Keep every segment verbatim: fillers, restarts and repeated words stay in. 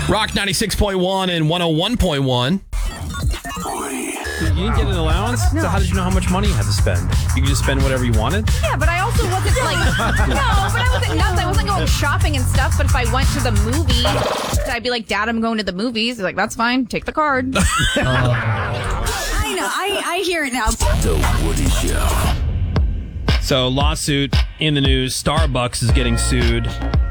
Rock ninety-six point one and one oh one point one. You didn't get an allowance? No. So how did you know how much money you had to spend? You could just spend whatever you wanted? Yeah, but I also wasn't like, no, but I wasn't nuts. I wasn't going shopping and stuff. But if I went to the movie, I'd be like, Dad, I'm going to the movies. He's like, that's fine. Take the card. uh, I know. I, I hear it now. The Woody Show. So, lawsuit in the news. Starbucks is getting sued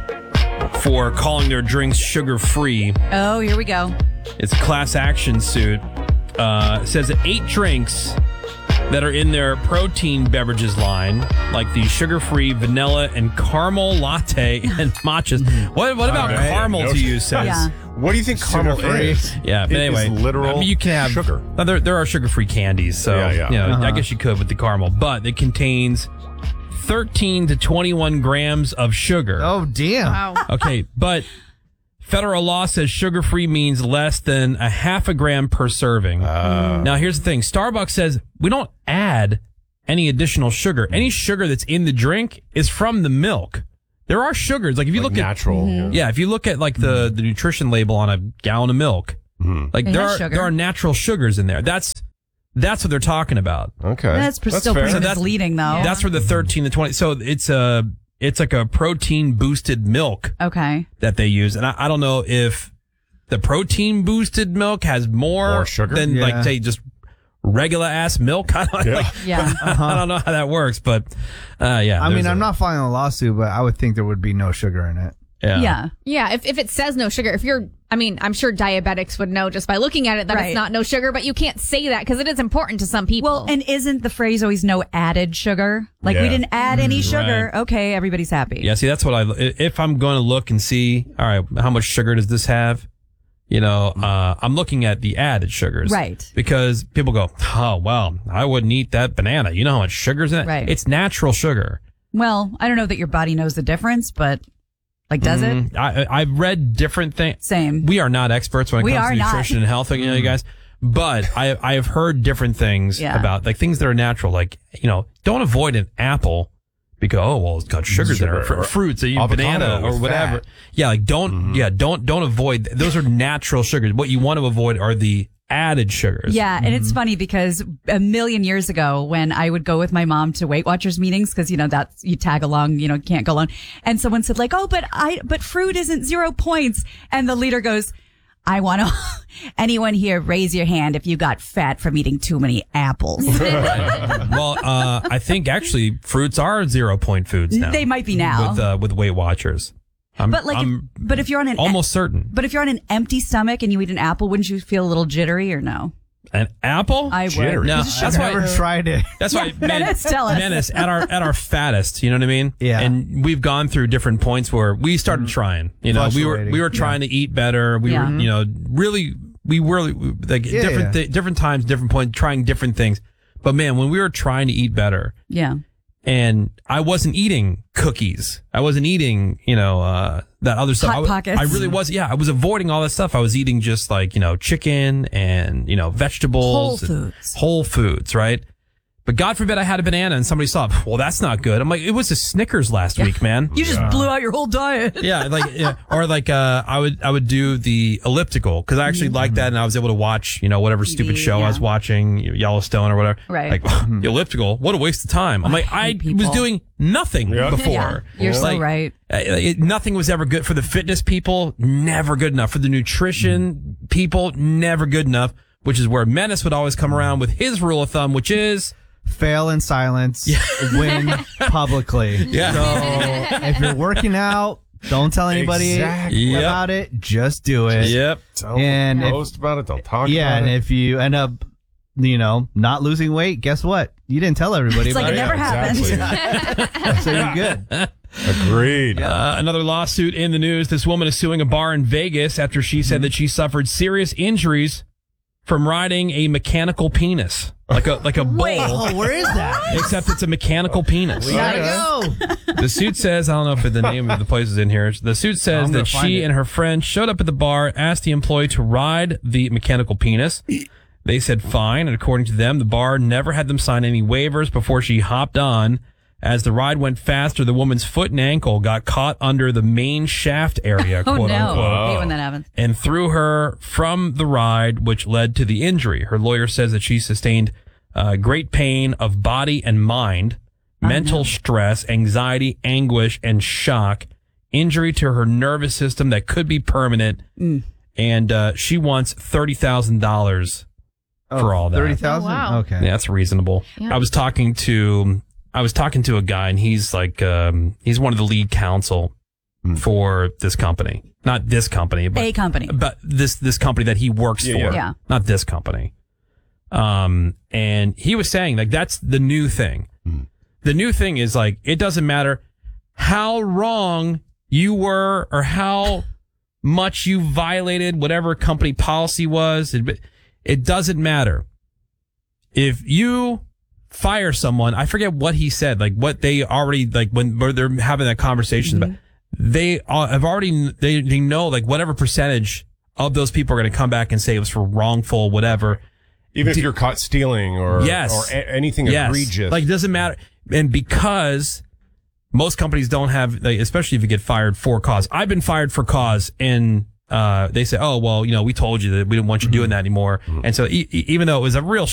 for calling their drinks sugar-free. Oh, here we go. It's a class action suit. Uh, it says that eight drinks that are in their protein beverages line, like the sugar-free vanilla and caramel latte and matchas. What, what about right. caramel No to you, says? Yeah. What do you think caramel Sugar-free. is? Yeah, but It anyway, is literal I mean, you can have sugar. Now, there, there are sugar-free candies, so Yeah, yeah. you know, Uh-huh. I guess you could with the caramel, but it contains thirteen to twenty-one grams of sugar. Oh, damn. Wow. Okay, but federal law says sugar-free means less than a half a gram per serving. Uh, Now, here's the thing. Starbucks says we don't add any additional sugar. Any sugar that's in the drink is from the milk. There are sugars. Like if you like look natural. at, yeah, if you look at like the, the nutrition label on a gallon of milk, like It there has are, sugar. there are natural sugars in there. That's, that's what they're talking about. Okay. That's, pr- still fair. pretty So that's- misleading, though. That's where the thirteen to twenty. So it's a, it's like a protein boosted milk Okay. that they use. And I, I don't know if the protein boosted milk has more, More sugar? than Yeah. like say just regular ass milk. I don't, Yeah. like, Yeah. I don't know how that works, but uh, yeah. I mean, there's I'm a- not filing a lawsuit, but I would think there would be no sugar in it. Yeah. Yeah. Yeah, if, if it says no sugar, if you're, I mean, I'm sure diabetics would know just by looking at it that Right. it's not no sugar, but you can't say that because it is important to some people. Well, and isn't the phrase always no added sugar? Like we Yeah. didn't add any sugar. Right. Okay, everybody's happy. Yeah, see, that's what I. If I'm going to look and see, all right, how much sugar does this have? You know, uh, I'm looking at the added sugars, Right. Because people go, oh well, I wouldn't eat that banana. You know how much sugar's in it? Right. It's natural sugar. Well, I don't know that your body knows the difference, but like, does it? Mm, I, I've read different things. Same. We are not experts when it We comes are to not. nutrition and health, you know, you guys. But I, I have heard different things Yeah. about like things that are natural. Like, you know, don't avoid an apple because, oh, well, it's got sugars in it. Or Sugar. fr- fruits, or you Avocado banana or with whatever. fat. Yeah, like don't, yeah, don't, don't avoid. Those are natural sugars. What you want to avoid are the added sugars. Yeah, and it's funny because a million years ago when I would go with my mom to Weight Watchers meetings, because you know that's you tag along, you know, can't go alone, and someone said like, oh, but I but fruit isn't zero points, and the leader goes, I want to anyone here raise your hand if you got fat from eating too many apples. Well, uh, I think actually fruits are zero point foods now. They might be now. with uh, with Weight Watchers. I'm, But like, I'm if, but if you're on an almost certain. but if you're on an empty stomach and you eat an apple, wouldn't you feel a little jittery or no? An apple? I would. Jittery. No, It's that's I've why. never tried it. That's why Yeah, Menace, tell us. Menace at our at our fattest. You know what I mean? Yeah. And we've gone through different points where we started trying. You know, we were we were Fluctuating. trying to eat better. We Yeah. were, you know, really we were like Yeah, different yeah. Th- different times, different points, trying different things. But man, when we were trying to eat better, Yeah. and I wasn't eating cookies. I wasn't eating, you know, uh, that other stuff. Hot I, w- Pockets. I really was. Yeah. I was avoiding all that stuff. I was eating just like, you know, chicken and, you know, vegetables. Whole and foods. Whole foods, right? But God forbid I had a banana and somebody saw, well, that's not good. I'm like, it was a Snickers last week, man. You just blew out your whole diet. Yeah, like, yeah, or like, uh, I would, I would do the elliptical because I actually liked that and I was able to watch, you know, whatever stupid show I was yeah. watching, Yellowstone or whatever. Right. Like, the elliptical, what a waste of time. I'm like, I hate people. was doing nothing Yeah. before. Yeah, you're so Like, right. uh, it, nothing was ever good for the fitness people, never good enough. For the nutrition people, never good enough, which is where Menace would always come around with his rule of thumb, which is, Fail in silence, win publicly. Yeah. So if you're working out, don't tell anybody Exactly. Yep. about it. Just do it. yep. Don't And if- post about it. Don't talk Yeah, about and it. if you end up, you know, not losing weight, guess what? You didn't tell everybody It's like about it never happened. Exactly. So you're good. Agreed. Uh, another lawsuit in the news. This woman is suing a bar in Vegas after she said that she suffered serious injuries from riding a mechanical penis, like a like a bull, Oh, where is that? except it's a mechanical penis. We gotta go. The suit says, I don't know if the name of the place is in here. The suit says I'm gonna that find she it. and her friend showed up at the bar, asked the employee to ride the mechanical penis. They said fine, and according to them, the bar never had them sign any waivers before she hopped on, As the ride went faster, the woman's foot and ankle got caught under the main shaft area, Oh quote no! unquote, I hate when that happens. and threw her from the ride, which led to the injury. Her lawyer says that she sustained uh, great pain of body and mind, mental stress, anxiety, anguish, and shock, injury to her nervous system that could be permanent, Mm. and uh, she wants thirty thousand dollars for all that. Thirty thousand. Oh, wow. Okay. Yeah, that's reasonable. Yeah. I was talking to I was talking to a guy, and he's like um, he's one of the lead counsel for this company, not this company, but A company. but this this company that he works Yeah, for, yeah. Yeah. not this company. Um, and he was saying like that's the new thing. The new thing is like it doesn't matter how wrong you were or how much you violated whatever company policy was. It, it doesn't matter. If you fire someone, I forget what he said, like what they already, like when where they're having that conversation, Mm-hmm. but they uh, have already, they, they know like whatever percentage of those people are going to come back and say it was for wrongful, whatever. Even if you're caught stealing or Yes. or a- anything Yes. egregious. Like, it doesn't matter. And because most companies don't have, like, especially if you get fired for cause. I've been fired for cause, and uh, they say, oh, well, you know, we told you that we didn't want you doing that anymore. And so e- e- even though it was a real